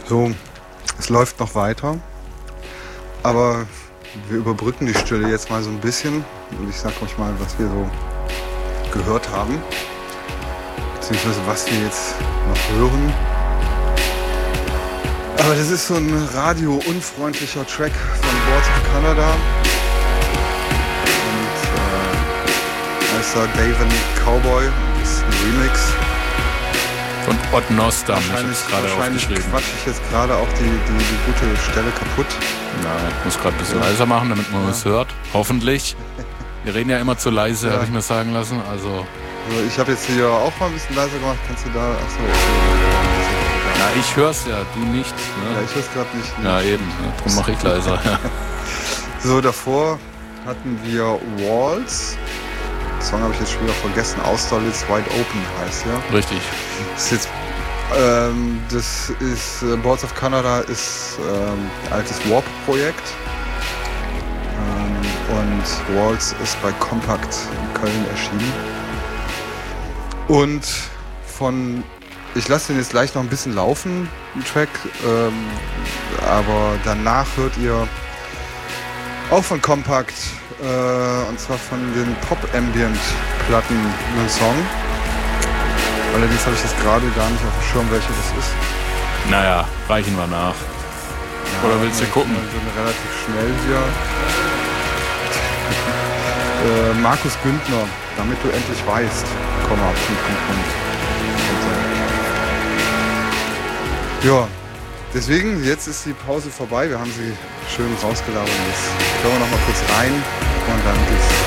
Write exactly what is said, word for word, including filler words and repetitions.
So, es läuft noch weiter, aber wir überbrücken die Stille jetzt mal so ein bisschen und ich sag euch mal, was wir so gehört haben, beziehungsweise was wir jetzt noch hören. Aber das ist so ein radio-unfreundlicher Track von Boards of Canada und äh, heißt da Daven Cowboy, das ist ein Remix. Und Odd Nostam, wahrscheinlich, ich gerade wahrscheinlich quatsch ich jetzt gerade auch die, die, die gute Stelle kaputt. Ja, ich muss gerade ein bisschen leiser machen, damit man ja. es hört. Hoffentlich. Wir reden ja immer zu leise, ja. habe ich mir sagen lassen. Also, also ich habe jetzt hier auch mal ein bisschen leiser gemacht. Kannst du da... Achso, ja, ich hör's ja, du nicht. Ne? Ja, ich hör's gerade nicht. Ne? Ja, eben. Ja, darum mache ich leiser. Ja. So, davor hatten wir Walls. Den Song habe ich jetzt schon wieder vergessen. Austerlitz Wide Open heißt ja. Richtig. Das ist jetzt, ähm, das ist, äh, Boards of Canada ist ähm, ein altes Warp-Projekt. Ähm, und Walls ist bei Compact in Köln erschienen. Und von, ich lasse den jetzt gleich noch ein bisschen laufen, den Track, ähm, aber danach hört ihr auch von Compact, äh, und zwar von den Pop-Ambient-Platten einen Song. Allerdings habe ich jetzt gerade gar nicht auf dem Schirm, welche das ist. Naja, reichen wir nach. Ja, oder willst du gucken? Wir sind relativ schnell hier. äh, Markus Güntner, damit du endlich weißt. Komma, Punkt, Punkt, Punkt. Ja, deswegen, jetzt ist die Pause vorbei. Wir haben sie schön rausgelaufen. Jetzt können wir noch mal kurz rein und dann geht's